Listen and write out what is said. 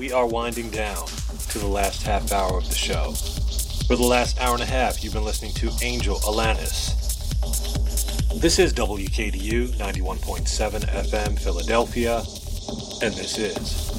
we are winding down to the last half hour of the show. For the last hour and a half, you've been listening to Angel Alanis. This is WKDU 91.7 FM Philadelphia, and this is